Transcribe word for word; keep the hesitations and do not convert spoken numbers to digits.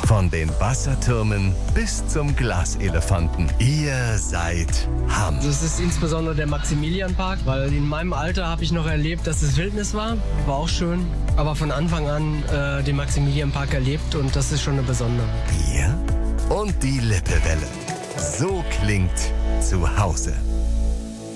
Von den Wassertürmen bis zum Glaselefanten. Ihr seid Hamm. Das ist insbesondere der Maximilianpark, weil in meinem Alter habe ich noch erlebt, dass es Wildnis war. War auch schön. Aber von Anfang an äh, den Maximilianpark erlebt und das ist schon eine besondere. Bier und die Lippewelle. So klingt zu Hause.